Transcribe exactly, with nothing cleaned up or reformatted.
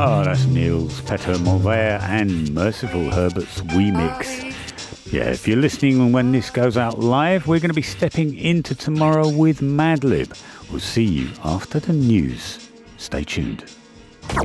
Oh, that's Niels Petter Mauvais and Merciful Herbert's remix. Yeah, if you're listening when this goes out live, we're going to be stepping into tomorrow with Madlib. We'll see you after the news. Stay tuned.